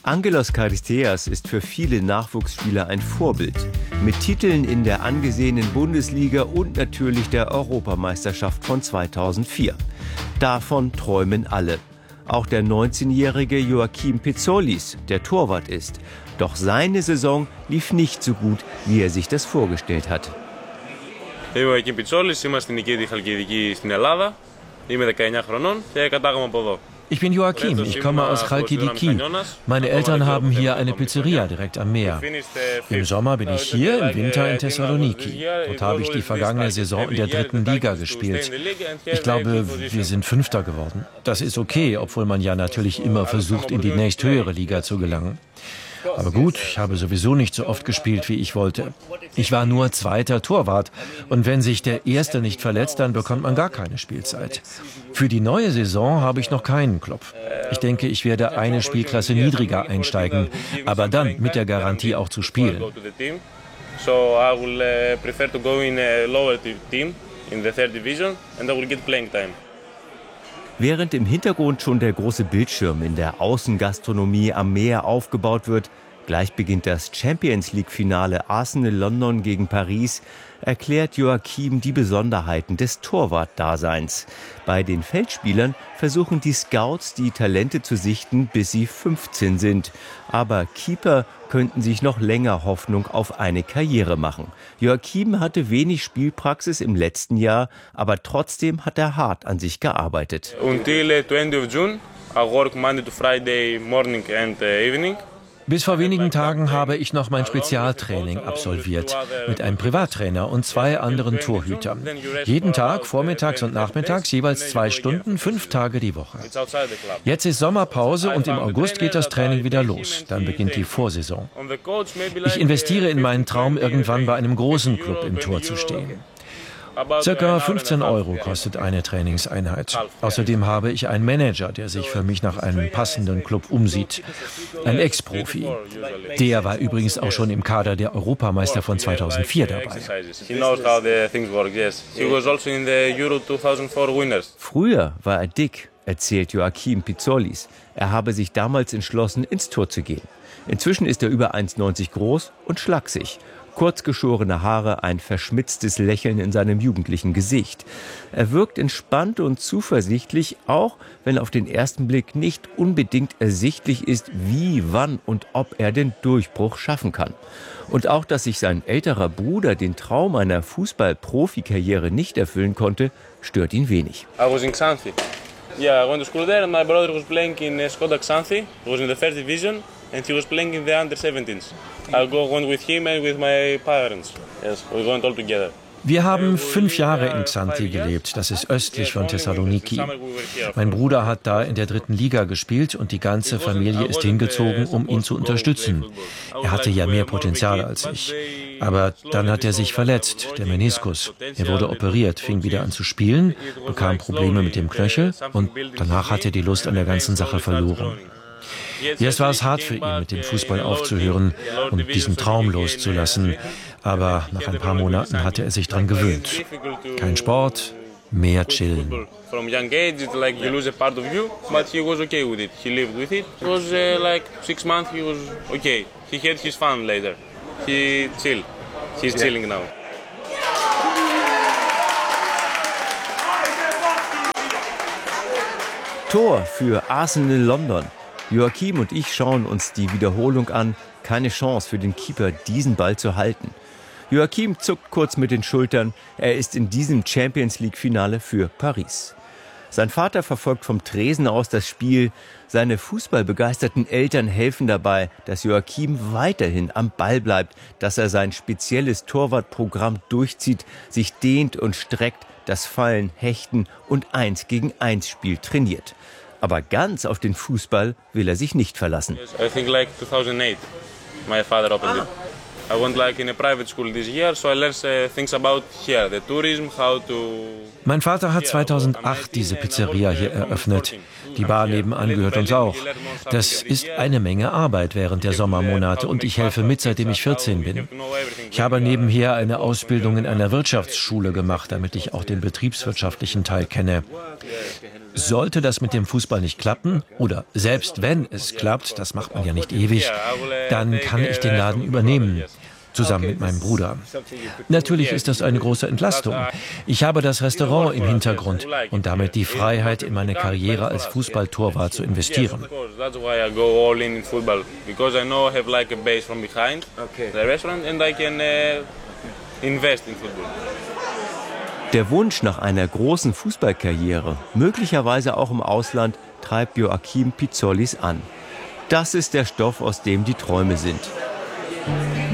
Angelos Charisteas ist für viele Nachwuchsspieler ein Vorbild. Mit Titeln in der angesehenen Bundesliga und natürlich der Europameisterschaft von 2004. Davon träumen alle. Auch der 19-jährige Joachim Pizzollis, der Torwart ist. Doch seine Saison lief nicht so gut, wie er sich das vorgestellt hat. Joachim Pizzollis, είμαστε στην Νικήτη Χαλκιδική στην Ελλάδα. Είμαι 19 χρονών και κατάγομαι από εδώ. Ich bin Joachim, ich komme aus Chalkidiki. Meine Eltern haben hier eine Pizzeria direkt am Meer. Im Sommer bin ich hier, im Winter in Thessaloniki. Dort habe ich die vergangene Saison in der 3. Liga gespielt. Ich glaube, wir sind Fünfter geworden. Das ist okay, obwohl man ja natürlich immer versucht, in die nächsthöhere Liga zu gelangen. Aber gut, ich habe sowieso nicht so oft gespielt, wie ich wollte. Ich war nur zweiter Torwart. Und wenn sich der Erste nicht verletzt, dann bekommt man gar keine Spielzeit. Für die neue Saison habe ich noch keinen Club. Ich denke, ich werde eine Spielklasse niedriger einsteigen, aber dann mit der Garantie auch zu spielen. So I will prefer to go in a lower team in the third division and I will get playing time. Während im Hintergrund schon der große Bildschirm in der Außengastronomie am Meer aufgebaut wird, gleich beginnt das Champions-League-Finale Arsenal London gegen Paris, erklärt Joachim die Besonderheiten des Torwart-Daseins. Bei den Feldspielern versuchen die Scouts, die Talente zu sichten, bis sie 15 sind. Aber Keeper könnten sich noch länger Hoffnung auf eine Karriere machen. Joachim hatte wenig Spielpraxis im letzten Jahr, aber trotzdem hat er hart an sich gearbeitet. Until 20 of June, I work Monday to Friday morning and evening. Bis vor wenigen Tagen habe ich noch mein Spezialtraining absolviert mit einem Privattrainer und 2 anderen Torhütern. Jeden Tag, vormittags und nachmittags, jeweils 2 Stunden, 5 Tage die Woche. Jetzt ist Sommerpause und im August geht das Training wieder los. Dann beginnt die Vorsaison. Ich investiere in meinen Traum, irgendwann bei einem großen Club im Tor zu stehen. Circa 15 € kostet eine Trainingseinheit. Außerdem habe ich einen Manager, der sich für mich nach einem passenden Club umsieht. Ein Ex-Profi. Der war übrigens auch schon im Kader der Europameister von 2004 dabei. Früher war er dick, erzählt Joachim Pizzollis. Er habe sich damals entschlossen, ins Tor zu gehen. Inzwischen ist er über 1,90 groß und schlaksig. Kurzgeschorene Haare, ein verschmitztes Lächeln in seinem jugendlichen Gesicht. Er wirkt entspannt und zuversichtlich, auch wenn auf den ersten Blick nicht unbedingt ersichtlich ist, wie, wann und ob er den Durchbruch schaffen kann. Und auch, dass sich sein älterer Bruder den Traum einer Fußball-Profikarriere nicht erfüllen konnte, stört ihn wenig. I was in Xanthi. Yeah, I went to school there and my brother was playing in Skoda Xanthi. He was in the first division and he was playing in the under-17s. I went with him and with my parents. Yes, we went all together. Wir haben 5 Jahre in Xanthi gelebt, das ist östlich von Thessaloniki. Mein Bruder hat da in der 3. Liga gespielt und die ganze Familie ist hingezogen, um ihn zu unterstützen. Er hatte ja mehr Potenzial als ich. Aber dann hat er sich verletzt, der Meniskus. Er wurde operiert, fing wieder an zu spielen, bekam Probleme mit dem Knöchel und danach hat er die Lust an der ganzen Sache verloren. Erst war es hart für ihn, mit dem Fußball aufzuhören und diesen Traum loszulassen. Aber nach ein paar Monaten hatte er sich dran gewöhnt. Kein Sport, mehr chillen. From young age, it's like you lose a part of you, but he was okay with it. He lived with it. It was like 6 months, he was okay. He had his fun later. He chilled. He's chilling now. Tor für Arsenal London. Joachim und ich schauen uns die Wiederholung an. Keine Chance für den Keeper, diesen Ball zu halten. Joachim zuckt kurz mit den Schultern. Er ist in diesem Champions-League-Finale für Paris. Sein Vater verfolgt vom Tresen aus das Spiel. Seine fußballbegeisterten Eltern helfen dabei, dass Joachim weiterhin am Ball bleibt, dass er sein spezielles Torwartprogramm durchzieht, sich dehnt und streckt, das Fallen, Hechten und 1-gegen-1-Spiel trainiert. Aber ganz auf den Fußball will er sich nicht verlassen. I think like 2008, my father opened it. I went like in a private school this year, so I learned things about here, the tourism, how to. Mein Vater hat 2008 diese Pizzeria hier eröffnet. Die Bar nebenan gehört uns auch. Das ist eine Menge Arbeit während der Sommermonate und ich helfe mit, seitdem ich 14 bin. Ich habe nebenher eine Ausbildung in einer Wirtschaftsschule gemacht, damit ich auch den betriebswirtschaftlichen Teil kenne. Sollte das mit dem Fußball nicht klappen, oder selbst wenn es klappt, das macht man ja nicht ewig, dann kann ich den Laden übernehmen, zusammen mit meinem Bruder. Natürlich ist das eine große Entlastung. Ich habe das Restaurant im Hintergrund und damit die Freiheit, in meine Karriere als Fußballtorwart zu investieren. Der Wunsch nach einer großen Fußballkarriere, möglicherweise auch im Ausland, treibt Joachim Pizzolis an. Das ist der Stoff, aus dem die Träume sind.